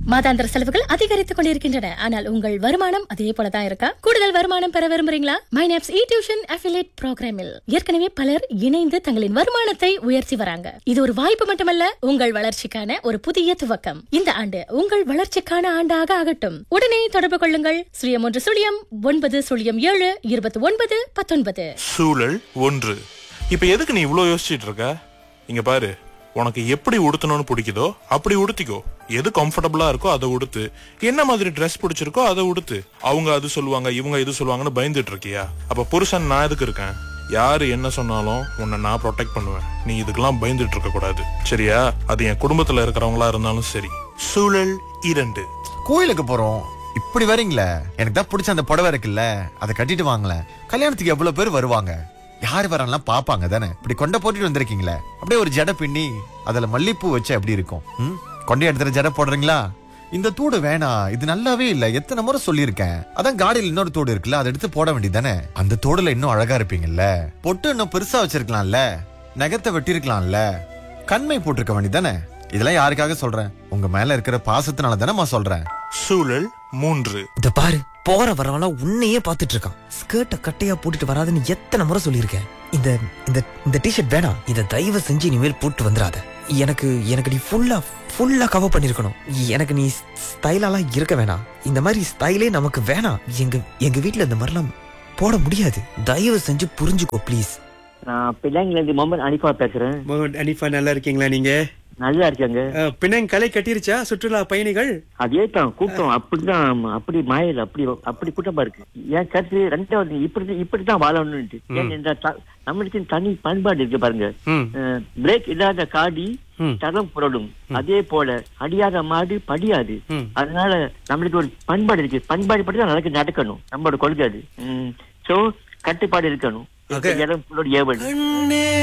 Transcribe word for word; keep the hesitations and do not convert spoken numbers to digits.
மாதாந்திர செலவுகள் அதிகரித்துக் கொண்டிருக்கின்றன. ஆனால் உங்கள் வருமானம் அதே போலதான் இருக்கா? கூடுதல் வருமானம் பெற விரும்புறீங்களா? மைனாப்ஸ் இ டியூஷன் அஃபிலியேட் புரோகிராமில் ஏற்கனவே பலர் இணைந்து தங்களின் வருமானத்தை உயர்த்தி வராங்க. இது ஒரு வாய்ப்பு மட்டுமல்ல, உங்கள் வளர்ச்சிக்கான ஒரு புதிய துவக்கம். இந்த ஆண்டு உங்கள் வளர்ச்சிக்கான ஆண்டாக ஆகட்டும். உடனே தொடர்பு கொள்ளுங்கள். சுழியம் ஒன்று சுழியம் ஒன்பது சுழியம் ஏழு இருபத்தி ஒன்பது பத்தொன்பது. சூழல் ஒன்று. இப்ப எதுக்கு நீ இவ்வளவு யோசிச்சுட்டு இருக்க? இங்க பாரு, உனக்கு எப்படி உடுத்தணும்னு பிடிக்குதோ அப்படி உடுத்திக்கோ. எது கம்ஃபர்டபுளா இருக்கோ அதை உடுத்து. என்ன மாதிரி ட்ரெஸ் பிடிச்சிருக்கோ அதை உடுத்து. அவங்க அது சொல்லுவாங்க, இவங்க இது சொல்லுவாங்கன்னு பயந்துட்டு இருக்கியா? அப்ப புருஷன் நான் எதுக்கு இருக்கேன்? யாரு என்ன சொன்னாலும் உன்னை நான் ப்ரொடெக்ட் பண்ணுவேன். நீ இதுக்கெல்லாம் பயந்துட்டு இருக்க கூடாது, சரியா? அது என் குடும்பத்துல இருக்கிறவங்களா இருந்தாலும் சரி. சூழல் இரண்டு. கோயிலுக்கு போறோம், இப்படி வரீங்களே, எனக்கு தான் பிடிச்ச அந்த புடவை இருக்குல்ல, அதை கட்டிட்டு வாங்கல. கல்யாணத்துக்கு எவ்வளவு பேர் வருவாங்க, யாரு வரலாம் பாப்பாங்க தானே. இப்படி கொண்ட போட்டுட்டு வந்திருக்கீங்களே, அப்படியே ஒரு ஜடை பின்னி அதுல மல்லிப்பூ வச்சு எப்படி இருக்கும்? ம் கொண்டை எடுத்துற ஜடை போடுறீங்களா? இந்த தூடு வேணாம், இது நல்லாவே இல்ல, எத்தனை முறை சொல்லியிருக்கேன். அதான் காடியில் இன்னொரு தோடு இருக்குல்ல, அதை எடுத்து போட வேண்டியதானே. அந்த தோடுல இன்னும் அழகா இருப்பீங்கல்ல. பொட்டு இன்னும் பெருசா வச்சிருக்கலாம்ல, நகத்தை வெட்டி இருக்கலாம்ல, கண்மை போட்டிருக்க வேண்டியதானே. இதெல்லாம் யாருக்காக சொல்றேன்? உங்க மேல இருக்கிற பாசத்தினால தானே சொல்றேன். சூழல் மூன்று. இத பாரு, போற வரவனா உன்னையே பாத்துட்டு இருக்கான். ஸ்கர்ட்ட கட்டையா போட்டுட்டு வராதுன்னு எத்தனை முறை சொல்லியிருக்கேன். இந்த இந்த இந்த டிஷர்ட் வேணாம், இத தயவு செஞ்சு இனிமேல் போட்டு வந்துடாத. எனக்கு எனக்கு நீ ஃபுல்லா ஃபுல்லா கவர் பண்ணிருக்கணும். எனக்கு நீ ஸ்டைலாலாம் இருக்க வேணாம். இந்த மாதிரி ஸ்டைலே நமக்கு வேணாம். எங்க எங்க வீட்டுல இந்த மாதிரிலாம் போட முடியாது. தயவு செஞ்சு புரிஞ்சுக்கோ ப்ளீஸ். நான் பிள்ளைங்கள இருந்து முகமது அனிஃபா பேசுறேன். முகமது அனிஃபா, நல்லா இருக்கீங்களா நீங்க? நல்லா இருக்காங்க. பின்னாங்க களை கட்டிருச்சா சுற்றுலா பயணிகள்? அதே தான் கூட்டம், அப்படிதான், அப்படி மாயல், அப்படி அப்படி கூட்டமா இருக்கு. என் கருத்து ரெண்டாவது, இப்படி இப்படிதான் வாழணும்னு. நம்மளுக்கு தனி பண்பாடு இருக்கு பாருங்க. பிரேக் இல்லாத காடி தரம் புரடும், அதே போல அடியாத மாடு படியாது. அதனால நம்மளுக்கு ஒரு பண்பாடு இருக்கு. பண்பாடு படி தான் நடக்க நடக்கணும். நம்மளோட கொள்கை அது. சோ கட்டுப்பாடு இருக்கணும். இடம் ஏவல்